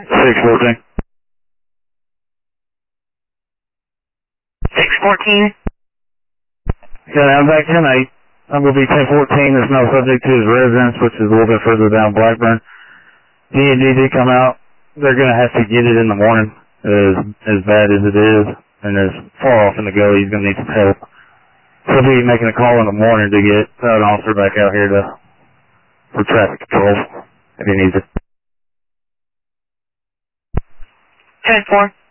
614. 614. Yeah, I'm back 10-8. I'm going to be 1014. There's no subject to his residence, which is a little bit further down Blackburn. D&D did come out. They're going to have to get it in the morning, as bad as it is, and as far off in the gully, he's going to need some help. So he'll be making a call in the morning to get an officer back out here for traffic control, if he needs it. 10-4.